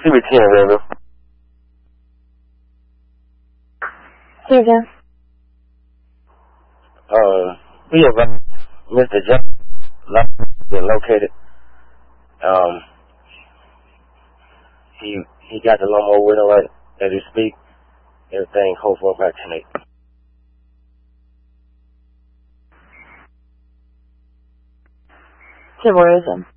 CB10 available. Say again. We have Mr. Johnson been located. He got the lawnmower with him right as we speak. Everything code 4510-8. Say, where is him?